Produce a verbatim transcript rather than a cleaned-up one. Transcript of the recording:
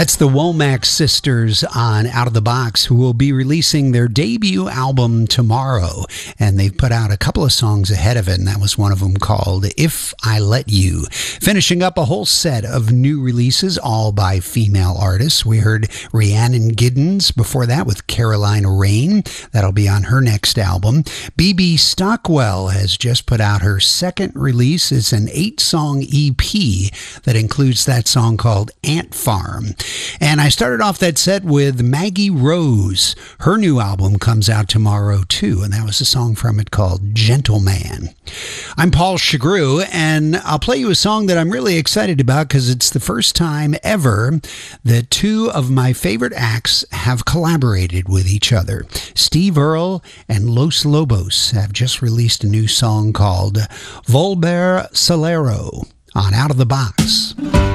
That's the Womack Sisters on Out of the Box, who will be releasing their debut album tomorrow. And they've put out a couple of songs ahead of it, and that was one of them called If I Let You. Finishing up a whole set of new releases, all by female artists. We heard Rhiannon Giddens before that with Caroline Rain. That'll be on her next album. B B Stockwell has just put out her second release. It's an eight-song E P that includes that song called Ant Farm. And I started off that set with Maggie Rose. Her new album comes out tomorrow, too, and that was a song from it called Gentleman. I'm Paul Chagru, and I'll play you a song that I'm really excited about because it's the first time ever that two of my favorite acts have collaborated with each other. Steve Earle and Los Lobos have just released a new song called Volver Solero on Out of the Box.